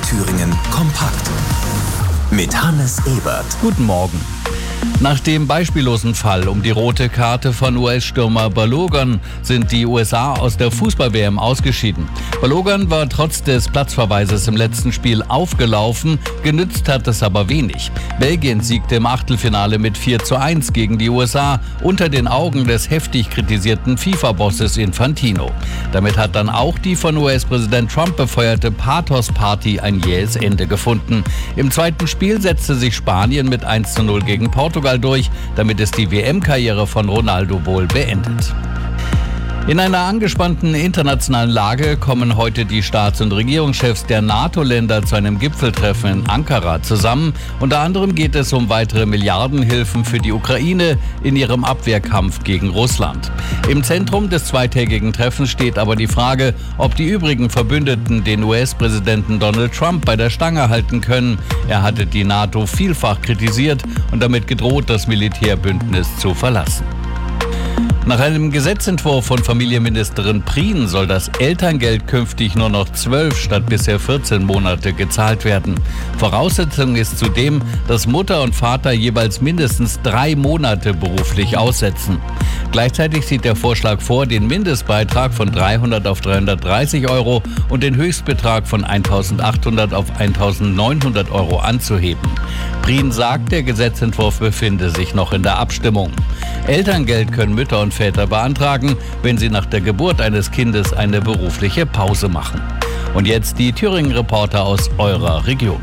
Nordthüringen kompakt. Mit Hannes Ebert. Guten Morgen. Nach dem beispiellosen Fall um die rote Karte von US-Stürmer Balogun sind die USA aus der Fußball-WM ausgeschieden. Balogun war trotz des Platzverweises im letzten Spiel aufgelaufen, genützt hat es aber wenig. Belgien siegte im Achtelfinale mit 4:1 gegen die USA unter den Augen des heftig kritisierten FIFA-Bosses Infantino. Damit hat dann auch die von US-Präsident Trump befeuerte Pathos-Party ein jähes Ende gefunden. Im zweiten Spiel setzte sich Spanien mit 1:0 gegen Portugal durch, damit ist die WM-Karriere von Ronaldo wohl beendet. In einer angespannten internationalen Lage kommen heute die Staats- und Regierungschefs der NATO-Länder zu einem Gipfeltreffen in Ankara zusammen. Unter anderem geht es um weitere Milliardenhilfen für die Ukraine in ihrem Abwehrkampf gegen Russland. Im Zentrum des zweitägigen Treffens steht aber die Frage, ob die übrigen Verbündeten den US-Präsidenten Donald Trump bei der Stange halten können. Er hatte die NATO vielfach kritisiert und damit gedroht, das Militärbündnis zu verlassen. Nach einem Gesetzentwurf von Familienministerin Prien soll das Elterngeld künftig nur noch 12 statt bisher 14 Monate gezahlt werden. Voraussetzung ist zudem, dass Mutter und Vater jeweils mindestens 3 Monate beruflich aussetzen. Gleichzeitig sieht der Vorschlag vor, den Mindestbeitrag von 300 auf 330 € und den Höchstbetrag von 1.800 auf 1.900 € anzuheben. Prien sagt, der Gesetzentwurf befinde sich noch in der Abstimmung. Elterngeld können Mütter und Väter beantragen, wenn sie nach der Geburt eines Kindes eine berufliche Pause machen. Und jetzt die Thüringen-Reporter aus eurer Region.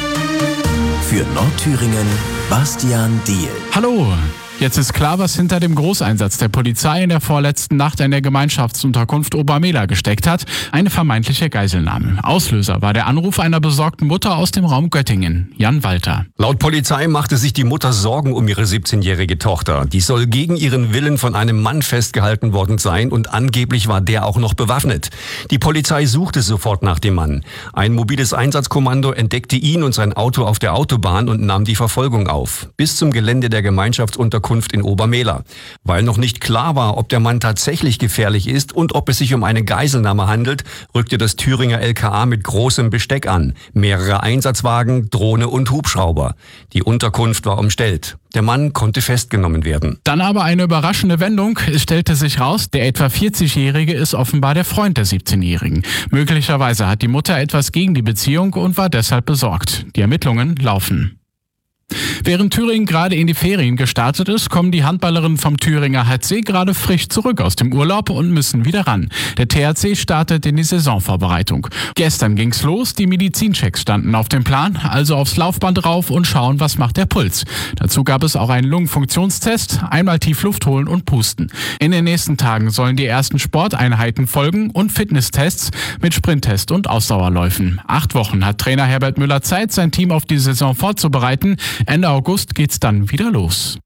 Für Nordthüringen Bastian Diehl. Hallo! Jetzt ist klar, was hinter dem Großeinsatz der Polizei in der vorletzten Nacht in der Gemeinschaftsunterkunft Obermehler gesteckt hat. Eine vermeintliche Geiselnahme. Auslöser war der Anruf einer besorgten Mutter aus dem Raum Göttingen. Jan Walter. Laut Polizei machte sich die Mutter Sorgen um ihre 17-jährige Tochter. Die soll gegen ihren Willen von einem Mann festgehalten worden sein und angeblich war der auch noch bewaffnet. Die Polizei suchte sofort nach dem Mann. Ein mobiles Einsatzkommando entdeckte ihn und sein Auto auf der Autobahn und nahm die Verfolgung auf. Bis zum Gelände der Gemeinschaftsunterkunft in Obermehler. Weil noch nicht klar war, ob der Mann tatsächlich gefährlich ist und ob es sich um eine Geiselnahme handelt, rückte das Thüringer LKA mit großem Besteck an. Mehrere Einsatzwagen, Drohne und Hubschrauber. Die Unterkunft war umstellt. Der Mann konnte festgenommen werden. Dann aber eine überraschende Wendung. Es stellte sich raus, der etwa 40-Jährige ist offenbar der Freund der 17-Jährigen. Möglicherweise hat die Mutter etwas gegen die Beziehung und war deshalb besorgt. Die Ermittlungen laufen. Während Thüringen gerade in die Ferien gestartet ist, kommen die Handballerinnen vom Thüringer HC gerade frisch zurück aus dem Urlaub und müssen wieder ran. Der THC startet in die Saisonvorbereitung. Gestern ging's los, die Medizinchecks standen auf dem Plan, also aufs Laufband rauf und schauen, was macht der Puls. Dazu gab es auch einen Lungenfunktionstest, einmal tief Luft holen und pusten. In den nächsten Tagen sollen die ersten Sporteinheiten folgen und Fitnesstests mit Sprinttest und Ausdauerläufen. 8 Wochen hat Trainer Herbert Müller Zeit, sein Team auf die Saison vorzubereiten. Ende August geht's dann wieder los.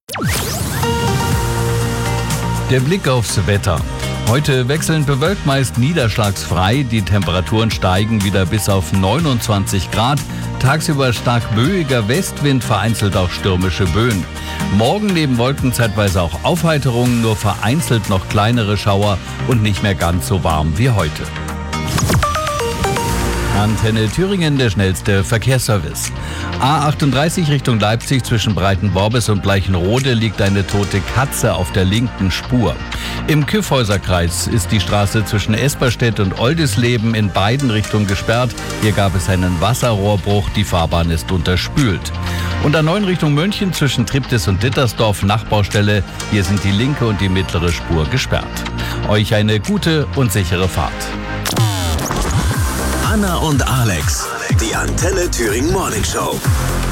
Der Blick aufs Wetter. Heute wechselnd bewölkt, meist niederschlagsfrei. Die Temperaturen steigen wieder bis auf 29 Grad. Tagsüber stark böiger Westwind, vereinzelt auch stürmische Böen. Morgen neben Wolken zeitweise auch Aufheiterungen, nur vereinzelt noch kleinere Schauer und nicht mehr ganz so warm wie heute. Antenne Thüringen, der schnellste Verkehrsservice. A38 Richtung Leipzig zwischen Breitenworbis und Bleichenrode liegt eine tote Katze auf der linken Spur. Im Kyffhäuserkreis ist die Straße zwischen Esperstedt und Oldisleben in beiden Richtungen gesperrt. Hier gab es einen Wasserrohrbruch, die Fahrbahn ist unterspült. Und A9 Richtung München zwischen Triptis und Dittersdorf Nachbaustelle. Hier sind die linke und die mittlere Spur gesperrt. Euch eine gute und sichere Fahrt. Anna und Alex, die Antenne Thüringen Morning Show.